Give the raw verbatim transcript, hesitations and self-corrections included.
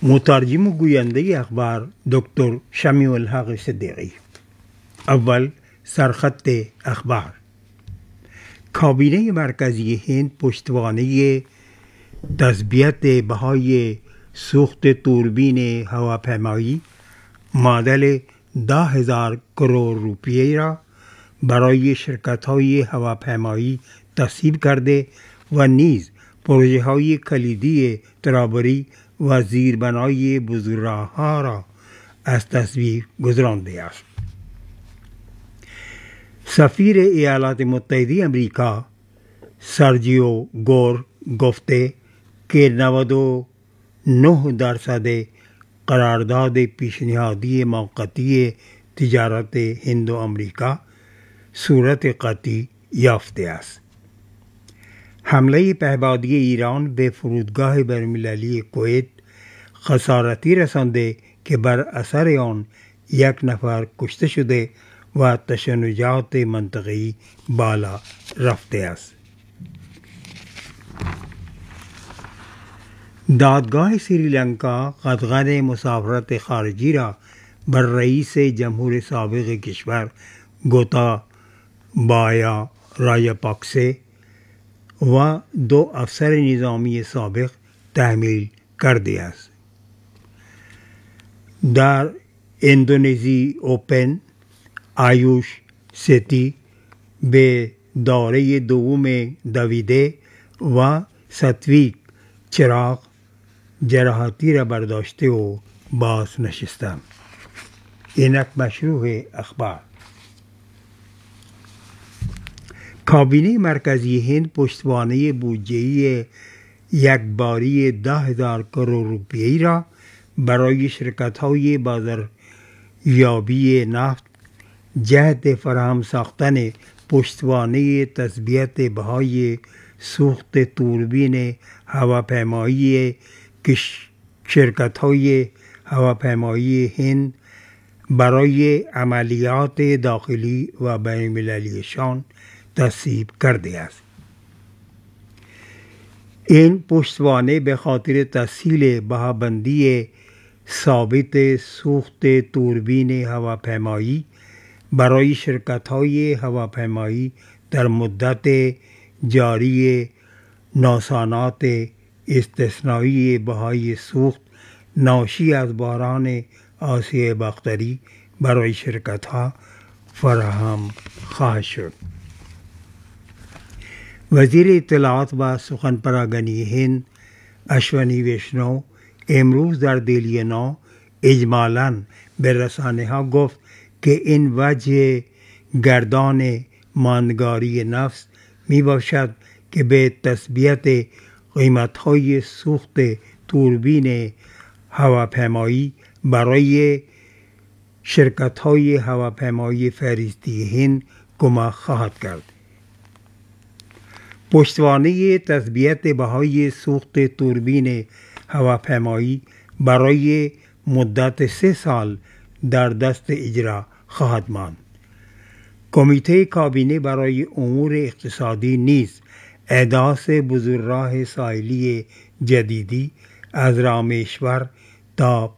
مترجم و گوینده اخبار دکتر شمیع الحق صدیقی. اول سرخط اخبار. کابینه مرکزی هند پشتوانه تثبیت بهای سوخت توربین هواپیمایی معادل ده هزار کروڑ روپیه را برای شرکت‌های هواپیمایی تصویب کرده و نیز پروژه های کلیدی ترابری و زیربنای بزرگراه‌ها را از تصویب گذرانده است. سفیر ایالات متحده امریکا سرجیو گور گفته که نود و نه درصد قرارداد پیشنهادی موقتی تجارت هند و امریکا صورت قطعی یافته است. حمله پهپادی ایران به فرودگاه بین‌المللی کویت خسارتی رسانده که بر اثر آن یک نفر کشته شده و تشنجات منطقه‌ای بالا رفته است. دادگاه سریلانکا قطعاً مسافرت خارجی را بر رئیس جمهور سابق کشور گوتابایا راجاپاکسه و دو افسر نظامی سابق تحمیل کرده است. در اندونزی اوپن آیوش ستی به دوره دوم دویده و ساتویک چراغ جراحتی را برداشته و باز نشسته. اینک مشروع اخبار. کابینه مرکزی هند پشتوانه بودجه‌ای یکباری ده هزار کروڑ روپیه را برای شرکت‌های بازاریابی نفت جهت فراهم ساختن پشتوانه تثبیت بهای سوخت توربین هواپیمایی که شرکت‌های هواپیمایی هند برای عملیات داخلی و بین‌المللیشان تصویب کرده است. این پشتوانه به خاطر تسهیل بهابندی ثابت سوخت توربین هواپیمایی برای شرکت‌های هواپیمایی در مدت جاری نوسانات استثنایی بهای سوخت ناشی از بحران آسیای باختری برای شرکت‌ها فراهم خواهد شد. وزیر اطلاعات و سخن پراگنی هند اشونی ویشنو امروز در دلی نو اجمالاً به رسانه‌ها گفت که این وجه گردان ماندگاری نفس می باشد که به تثبیت قیمت‌های سوخت توربین هواپیمایی برای شرکت‌های هواپیمایی فهرستی هند کمک خواهد کرد. پشتوانه تثبیت بهای سوخت توربین هواپیمایی برای مدت سه سال در دست اجرا خواهد ماند. کمیته کابینه برای امور اقتصادی نیز احداث بزرگراه ساحلی جدیدی از رامیشور تا